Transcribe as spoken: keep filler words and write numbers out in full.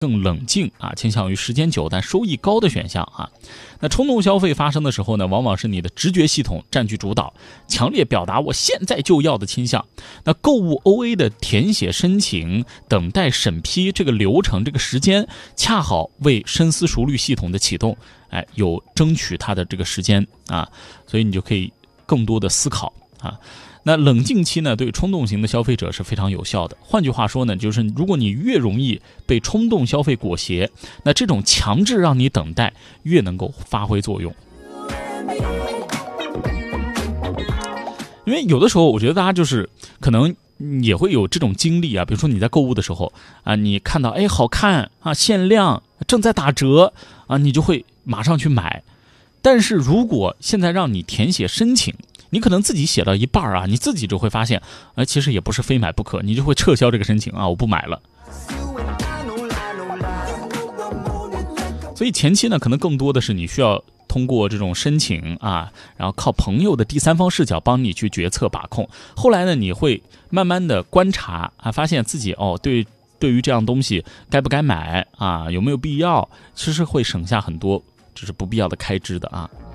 更冷静啊，倾向于时间久但收益高的选项啊。那冲动消费发生的时候呢，往往是你的直觉系统占据主导，强烈表达我现在就要的倾向。那购物 O A 的填写申请、等待审批这个流程、这个时间，恰好为深思熟虑系统的启动，哎，有争取它的这个时间啊，所以你就可以更多的思考啊。那冷静期呢，对冲动型的消费者是非常有效的。换句话说呢，就是如果你越容易被冲动消费裹挟，那这种强制让你等待越能够发挥作用。因为有的时候我觉得大家就是可能也会有这种经历啊，比如说你在购物的时候啊，你看到哎好看啊，限量正在打折啊，你就会马上去买。但是如果现在让你填写申请，你可能自己写到一半啊，你自己就会发现，呃，其实也不是非买不可，你就会撤销这个申请啊，我不买了。所以前期呢，可能更多的是你需要通过这种申请啊，然后靠朋友的第三方视角帮你去决策把控。后来呢，你会慢慢的观察啊，发现自己哦，对对于这样东西该不该买啊，有没有必要，其实会省下很多就是不必要的开支的啊。